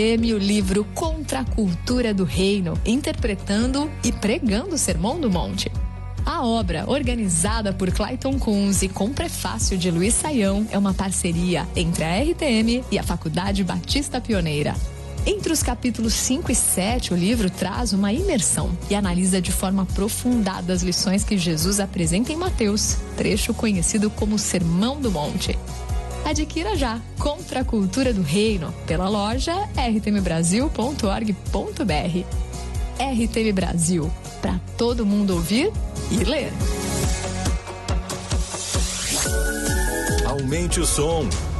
O livro Contra a Cultura do Reino, interpretando e pregando o Sermão do Monte. A obra, organizada por Clayton Kunz e com prefácio de Luiz Saião, é uma parceria entre a RTM e a Faculdade Batista Pioneira. Entre os capítulos 5 e 7, o livro traz uma imersão e analisa de forma aprofundada as lições que Jesus apresenta em Mateus, trecho conhecido como Sermão do Monte. Adquira já Contra a Cultura do Reino pela loja rtmbrasil.org.br. RTM Brasil, para todo mundo ouvir e ler. Aumente o som.